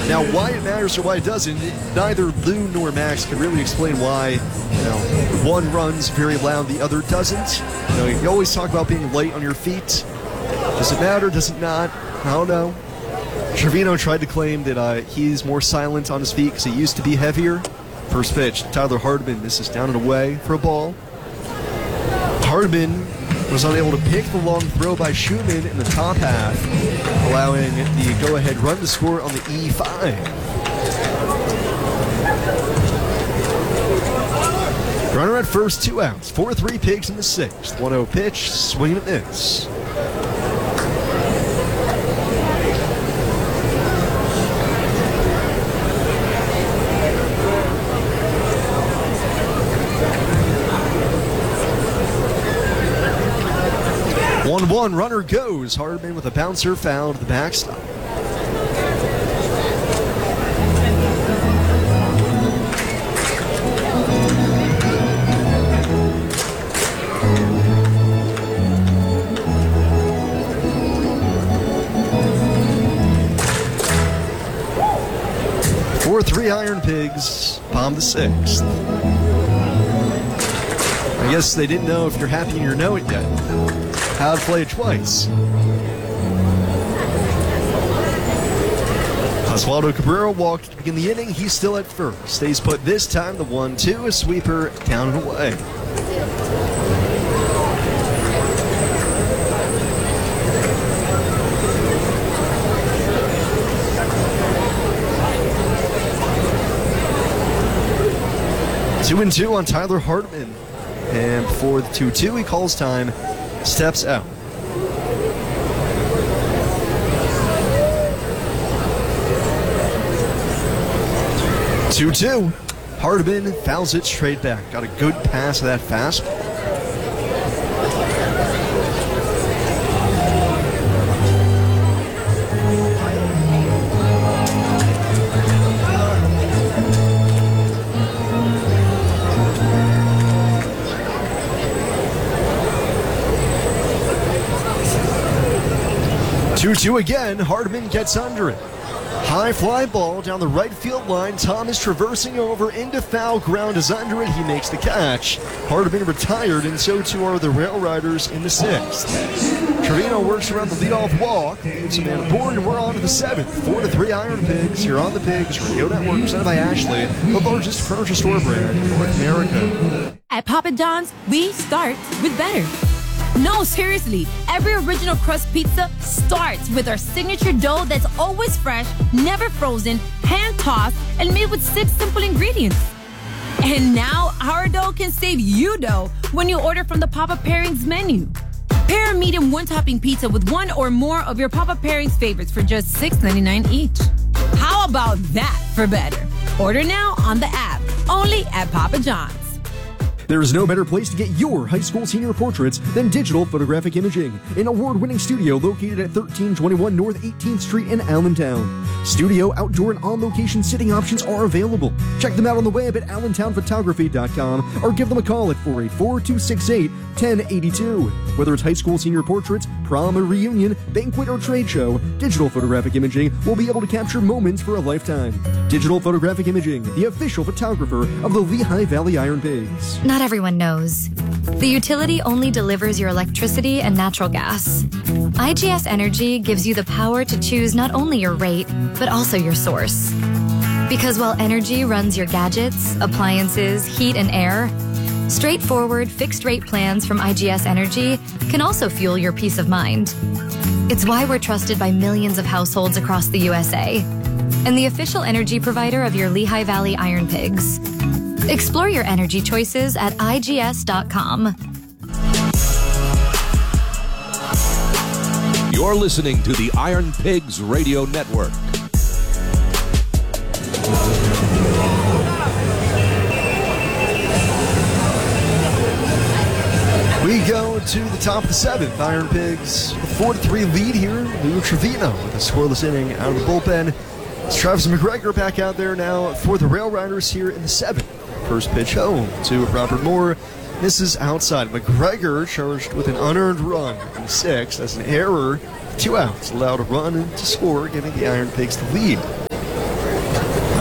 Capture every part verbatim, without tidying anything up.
Now, why it matters or why it doesn't, neither Lou nor Max can really explain why, you know, one runs very loud, the other doesn't. You know, you always talk about being light on your feet. Does it matter? Does it not? I don't know. Trevino tried to claim that uh, he's more silent on his feet because he used to be heavier. First pitch, Tyler Hardman misses down and away for a ball. Hardman was unable to pick the long throw by Schumann in the top half, allowing the go-ahead run to score on the E five. Runner at first, two outs. four three Pigs in the sixth. one oh pitch, swing and a miss. one one, runner goes. Hardman with a bouncer foul to the backstop. four three Iron Pigs, bomb the sixth. I guess they didn't know if you're happy and you know it yet. How to play it twice. Oswaldo Cabrera walked to begin the inning. He's still at first. Stays put this time. The one two, a sweeper down and away. Two and two on Tyler Hardman. And before the two two, he calls time. Steps out. two two. Hardman fouls it straight back. Got a good pass of that fastball. two two again, Hardman gets under it. High fly ball down the right field line. Thomas traversing over into foul ground is under it. He makes the catch. Hardman retired, and so too are the Rail Riders in the sixth. Trevino works around the leadoff walk, leaves a man aboard, and we're on to the seventh. four to three Iron Pigs. You're on the Pigs Radio Network, presented by Ashley, the largest furniture store brand in North America. At Papa John's, we start with better. No, seriously, every original crust pizza starts with our signature dough that's always fresh, never frozen, hand-tossed, and made with six simple ingredients. And now, our dough can save you dough when you order from the Papa Pairings menu. Pair a medium one-topping pizza with one or more of your Papa Pairings favorites for just six ninety-nine each. How about that for better? Order now on the app, only at Papa John's. There is no better place to get your high school senior portraits than Digital Photographic Imaging, an award-winning studio located at thirteen twenty-one North eighteenth Street in Allentown. Studio, outdoor, and on-location sitting options are available. Check them out on the web at allentown photography dot com or give them a call at four eight four, two six eight, one zero eight two. Whether it's high school senior portraits, prom or reunion, banquet or trade show, Digital Photographic Imaging will be able to capture moments for a lifetime. Digital Photographic Imaging, the official photographer of the Lehigh Valley Iron Pigs. Not everyone knows. The utility only delivers your electricity and natural gas. I G S Energy gives you the power to choose not only your rate, but also your source. Because while energy runs your gadgets, appliances, heat, and air, straightforward fixed-rate plans from I G S Energy can also fuel your peace of mind. It's why we're trusted by millions of households across the U S A and the official energy provider of your Lehigh Valley Iron Pigs. Explore your energy choices at I G S dot com. You're listening to the Iron Pigs Radio Network. We go to the top of the seventh. Iron Pigs with a four to three lead here. Lou Trevino with a scoreless inning out of the bullpen. It's Travis McGregor back out there now for the Rail Riders here in the seventh. First pitch home to Robert Moore. Misses outside. McGregor charged with an unearned run in the sixth. That's an error. Two outs. Allowed a run to score, giving the Iron Pigs the lead.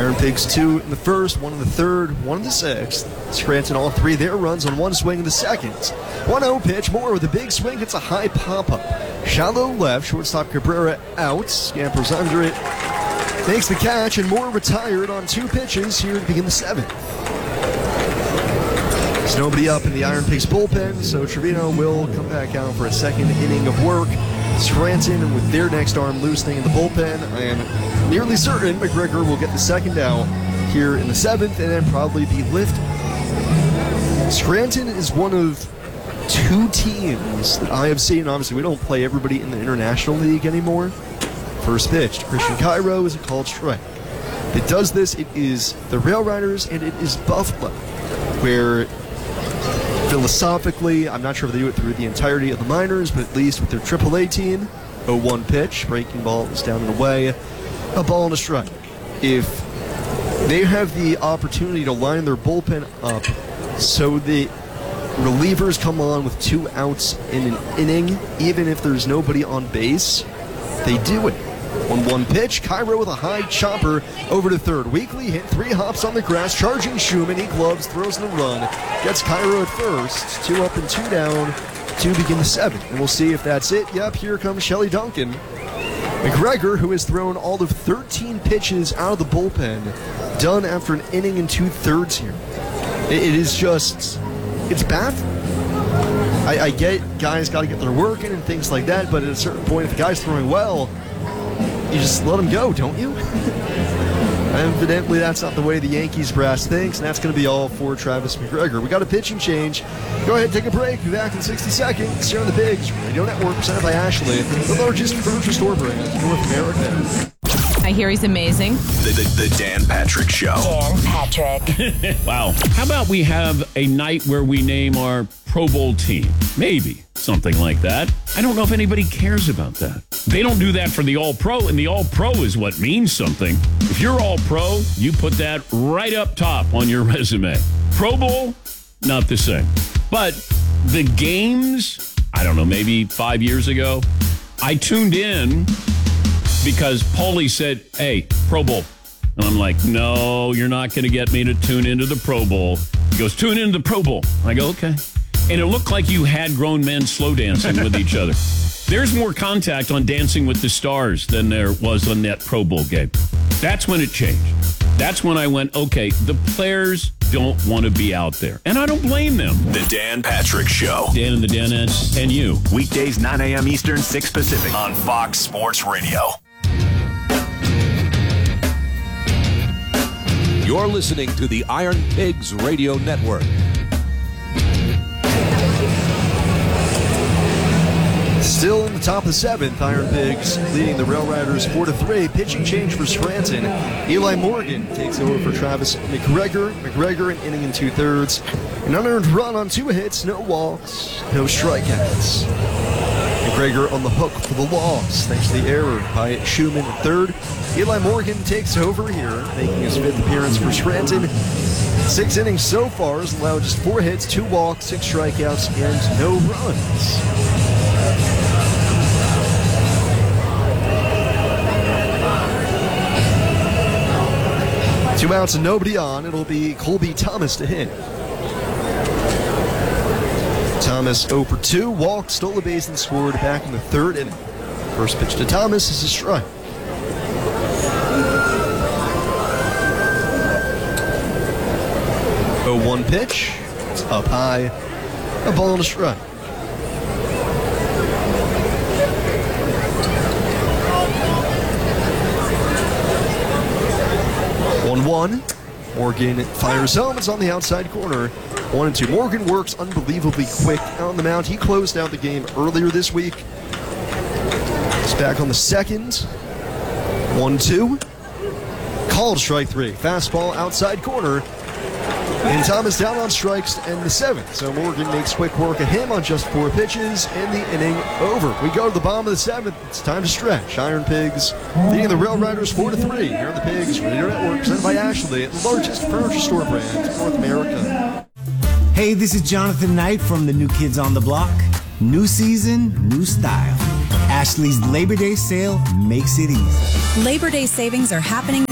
Iron Pigs two in the first, one in the third, one in the sixth. Scranton all three their runs on one swing in the second. one oh pitch, Moore with a big swing, hits a high pop-up. Shallow left, shortstop Cabrera out, scampers under it, makes the catch, and Moore retired on two pitches here to begin the seventh. There's nobody up in the Iron Pigs bullpen, so Trevino will come back out for a second inning of work. Scranton with their next arm loosening in the bullpen. I am nearly certain McGregor will get the second out here in the seventh and then probably be lifted. Scranton is one of two teams that I have seen. Obviously, we don't play everybody in the International League anymore. First pitch to Christian Cairo is a called strike. If it does this, it is the Rail Riders and it is Buffalo, where philosophically, I'm not sure if they do it through the entirety of the minors, but at least with their triple A team, oh one pitch, breaking ball is down and away, a ball and a strike. If they have the opportunity to line their bullpen up so the relievers come on with two outs in an inning, even if there's nobody on base, they do it. one one pitch, Cairo with a high chopper over to third. Weekly hit, three hops on the grass, charging Schumann, he gloves, throws in the run, gets Cairo at first, two up and two down to begin the seventh. And we'll see if that's it. Yep, here comes Shelly Duncan. McGregor, who has thrown all of thirteen pitches out of the bullpen, done after an inning and two-thirds here. It, it is just, it's baffling. I, I get guys got to get their work in and things like that, but at a certain point, if the guy's throwing well, you just let him go, don't you? Evidently, that's not the way the Yankees brass thinks, and that's going to be all for Travis McGregor. We got a pitching change. Go ahead, take a break. Be back in sixty seconds. Here on the Pigs Radio Network, presented by Ashley, the largest furniture store brand in North America. I hear he's amazing. The, the, the Dan Patrick Show. Dan Patrick. Wow. How about we have a night where we name our Pro Bowl team? Maybe. Something like that. I don't know if anybody cares about that. They don't do that for the All-Pro, and the All-Pro is what means something. If you're All-Pro, you put that right up top on your resume. Pro Bowl, not the same. But the games, I don't know, maybe five years ago, I tuned in because Paulie said, hey, Pro Bowl. And I'm like, no, you're not going to get me to tune into the Pro Bowl. He goes, tune into the Pro Bowl. I go, okay. And it looked like you had grown men slow dancing with each other. There's more contact on Dancing with the Stars than there was on that Pro Bowl game. That's when it changed. That's when I went, okay, the players don't want to be out there. And I don't blame them. The Dan Patrick Show. Dan and the Danettes and you. Weekdays, nine a.m. Eastern, six Pacific. On Fox Sports Radio. You're listening to the Iron Pigs Radio Network. Still in the top of the seventh, Iron Pigs leading the Rail Riders four to three. Pitching change for Scranton. Eli Morgan takes over for Travis McGregor. McGregor an inning and two-thirds. An unearned run on two hits, no walks, no strikeouts. McGregor on the hook for the loss, thanks to the error by Schumann at third. Eli Morgan takes over here, making his fifth appearance for Scranton. Six innings so far has allowed just four hits, two walks, six strikeouts, and no runs. Two outs and nobody on. It'll be Colby Thomas to hit. Thomas oh for two, walked, stole a base, and scored back in the third inning. First pitch to Thomas is a strike. oh one pitch. It's up high. A ball and a strike. one one. Morgan fires home. It's on the outside corner. one and two. Morgan works unbelievably quick out on the mound. He closed out the game earlier this week. He's back on the second. one two. Called strike three. Fastball outside corner. And Thomas down on strikes and the seventh. So Morgan makes quick work of him on just four pitches, and the inning over. We go to the bottom of the seventh. It's time to stretch. Iron Pigs leading the Rail Riders four to three. Here on the Pigs Radio Network, presented by Ashley, the largest furniture store brand in North America. Hey, this is Jonathan Knight from the New Kids on the Block. New season, new style. Ashley's Labor Day sale makes it easy. Labor Day savings are happening now at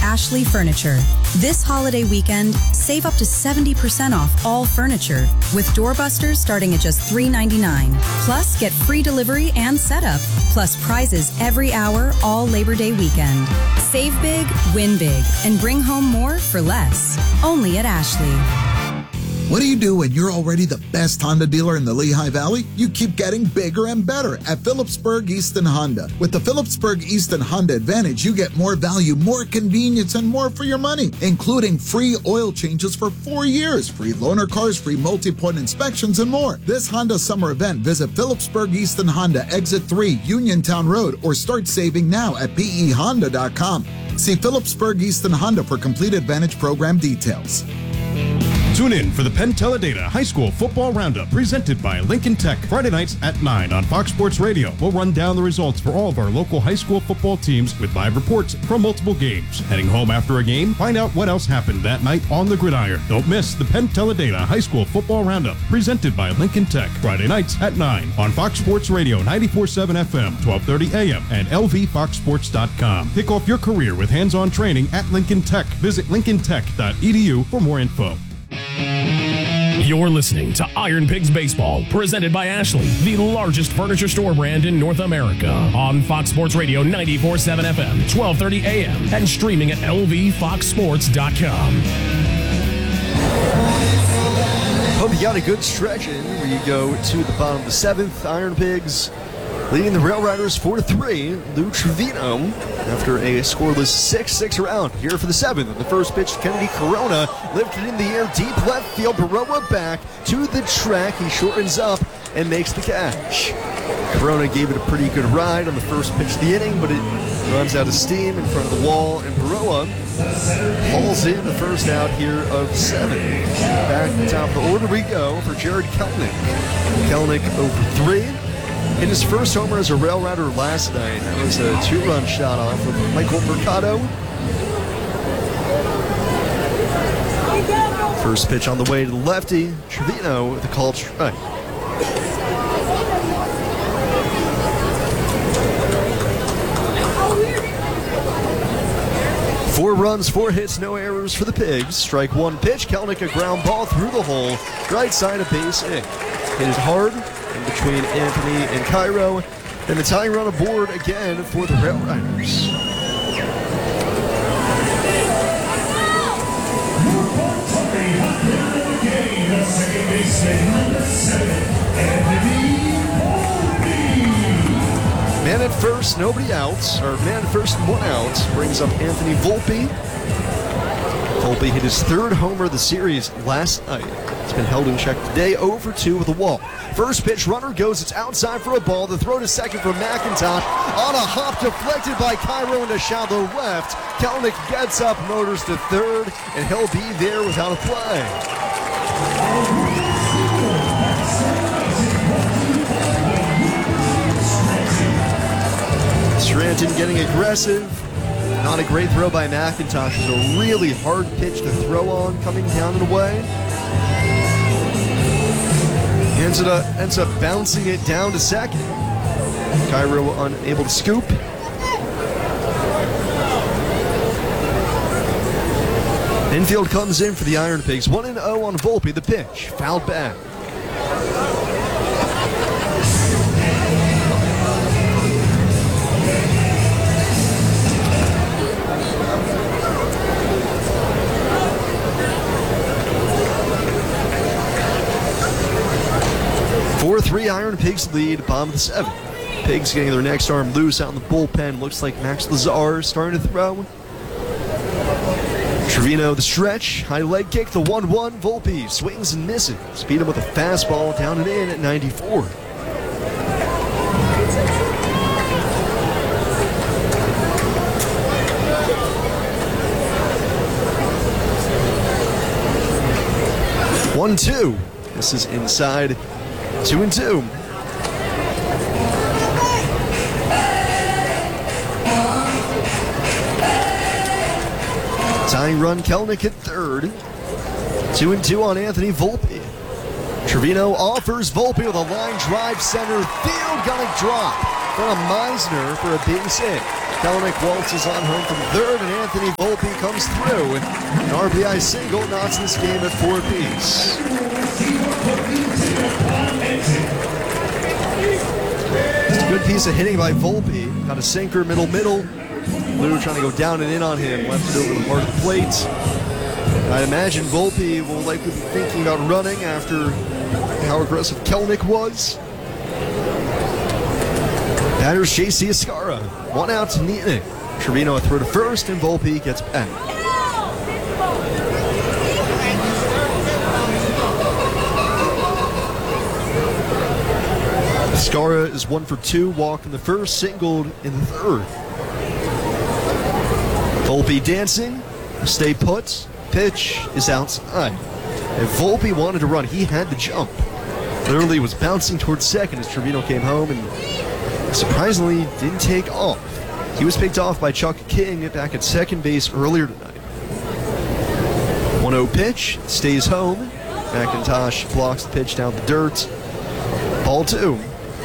Ashley Furniture. This holiday weekend, save up to seventy percent off all furniture with doorbusters starting at just three ninety-nine. Plus, get free delivery and setup, plus prizes every hour all Labor Day weekend. Save big, win big, and bring home more for less. Only at Ashley. What do you do when you're already the best Honda dealer in the Lehigh Valley? You keep getting bigger and better at Phillipsburg Easton Honda. With the Phillipsburg Easton Honda Advantage, you get more value, more convenience, and more for your money, including free oil changes for four years, free loaner cars, free multi-point inspections, and more. This Honda summer event, visit Phillipsburg Easton Honda, Exit three, Uniontown Road, or start saving now at P E honda dot com. See Phillipsburg Easton Honda for complete Advantage program details. Tune in for the Penn Teledata High School Football Roundup presented by Lincoln Tech, Friday nights at nine on Fox Sports Radio. We'll run down the results for all of our local high school football teams with live reports from multiple games. Heading home after a game, find out what else happened that night on the gridiron. Don't miss the Penn Teledata High School Football Roundup presented by Lincoln Tech, Friday nights at nine on Fox Sports Radio ninety-four point seven F M, twelve thirty A M, and L V fox sports dot com. Kick off your career with hands-on training at Lincoln Tech. Visit lincoln tech dot e d u for more info. You're listening to Iron Pigs Baseball, presented by Ashley, the largest furniture store brand in North America, on Fox Sports Radio ninety-four point seven F M, twelve thirty A M, and streaming at L V fox sports dot com. Hope you got a good stretch in where you go to the bottom of the seventh. Iron Pigs leading the Rail Riders four to three. Lou Trevino, after a scoreless six six round, here for the seventh. The first pitch, Kennedy Corona lifted in the air, deep left field. Baroa back to the track. He shortens up and makes the catch. Corona gave it a pretty good ride on the first pitch of the inning, but it runs out of steam in front of the wall, and Baroa hauls in the first out here of seven. Back to the top of the order we go for Jared Kelnick. Kelnick over three. Hit his first homer as a Rail Rider last night. That was a two-run shot off of Michael Mercado. First pitch on the way to the lefty. Trevino with a called strike. Four runs, four hits, no errors for the Pigs. Strike one pitch. Kelnick a ground ball through the hole. Right side of base hit. Hit it hard in between Anthony and Cairo. And the tying run aboard again for the Rail Riders. Man at first, nobody out, or man at first, one out, brings up Anthony Volpe. Volpe hit his third homer of the series last night. It's been held in check today, oh for two with a walk. First pitch, runner goes, it's outside for a ball. The throw to second from McIntosh. On a hop, deflected by Cairo into shallow left. Kelnick gets up, motors to third, and he'll be there without a play. Scranton getting aggressive. Not a great throw by McIntosh. It's a really hard pitch to throw on, coming down and away. He ends up, ends up bouncing it down to second. Cairo unable to scoop. Infield comes in for the Iron Pigs. one and oh on Volpe. The pitch. Fouled back. four three Iron Pigs lead, bottom of the seventh. Pigs getting their next arm loose out in the bullpen. Looks like Max Lazar starting to throw. Trevino the stretch, high leg kick, the one one. Volpe swings and misses. Beat him with a fastball down and in at ninety-four. one two. This is inside. Two and two. Tying run, Kelnick at third. Two and two on Anthony Volpe. Trevino offers Volpe with a line drive center field. Gonna drop from Meisner for a base hit. Kelnick waltzes on home from third, and Anthony Volpe comes through. An R B I single knots this game at four apiece. It's a good piece of hitting by Volpe. Got a sinker, middle, middle. Lou trying to go down and in on him. Left it over the heart of the plate. And I imagine Volpe will likely be thinking about running after how aggressive Kelnick was. Batters J C Escarra. One out to Nietnick. Trevino a throw to first, and Volpe gets back. Escarra is one for two, walk in the first, singled in the third. Volpe dancing, stay put, pitch is outside. If Volpe wanted to run, he had to jump. Literally was bouncing towards second as Trevino came home and surprisingly didn't take off. He was picked off by Chuck King back at second base earlier tonight. one oh pitch, stays home. McIntosh blocks the pitch down the dirt. Ball two.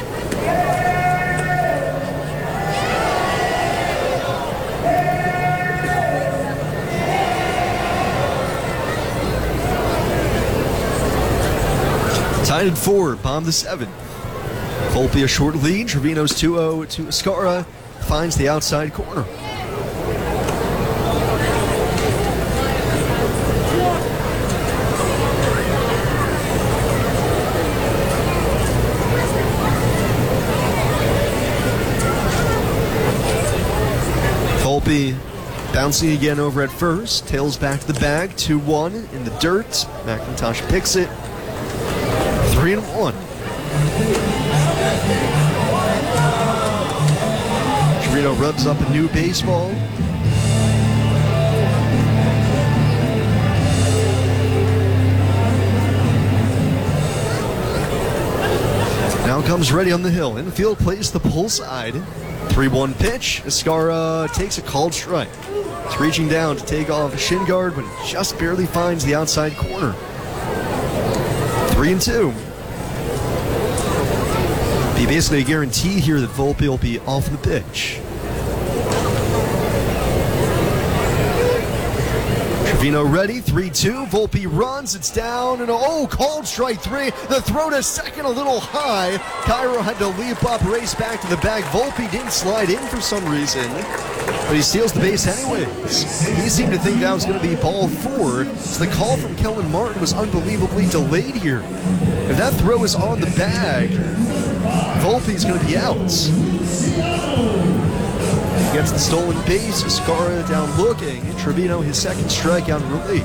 Tied at four, bomb the seventh. Volpe a short lead. Trevino's two oh to Escarra. Finds the outside corner. Volpe bouncing again over at first. Tails back to the bag. two one in the dirt. McIntosh picks it. three and one. Trevino rubs up a new baseball. Now comes Ready on the hill. Infield plays the pull side. three one pitch. Escarra takes a called strike. It's reaching down to take off a shin guard, but it just barely finds the outside corner. Three and two. Be basically a guarantee here that Volpe will be off the pitch. Trevino ready, three two. Volpe runs, it's down, and oh, called strike three. The throw to second a little high. Cairo had to leap up, race back to the bag. Volpe didn't slide in for some reason, but he steals the base anyways. He seemed to think that was going to be ball four, so the call from Kellen Martin was unbelievably delayed here. If that throw is on the bag, Volpe's going to be out. Gets the stolen base. Escarra down looking. Trevino his second strikeout in relief.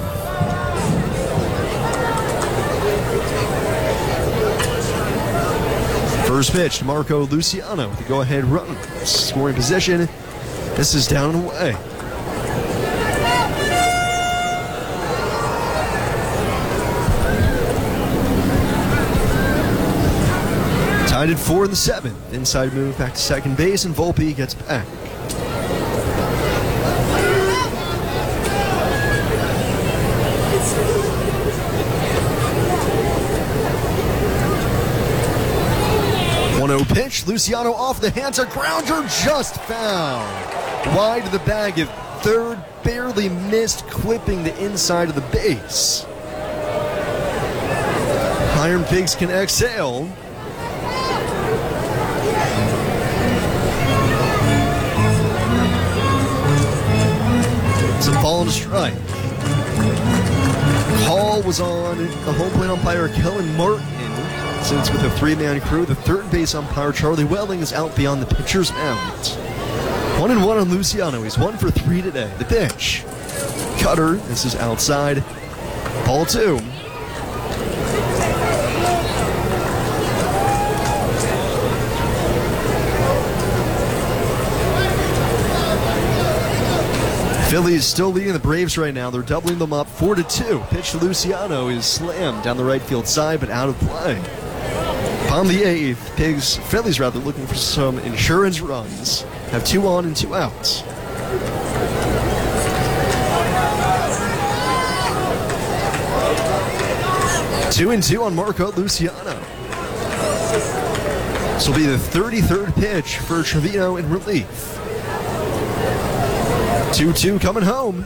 First pitch to Marco Luciano with the go-ahead run. Scoring position. This is down and away. Tied at four in the seventh. Inside move back to second base, and Volpe gets back. one oh pitch. Luciano off the hands. A grounder just found. Wide of the bag of third. Barely missed, clipping the inside of the base. Iron Pigs can exhale. It's a ball and a strike. Call was on the home plate umpire Kellen Martin. Since with a three-man crew, the third base umpire Charlie Welling is out beyond the pitcher's mound. One and one on Luciano. He's one for three today. The pitch. Cutter. This is outside. Ball two. Phillies still leading the Braves right now. They're doubling them up four to two. Pitch to Luciano is slammed down the right field side, but out of play. On the eighth, Pigs, Phillies rather, looking for some insurance runs. Have two on and two outs. Two and two on Marco Luciano. This will be the thirty-third pitch for Trevino in relief. two two coming home.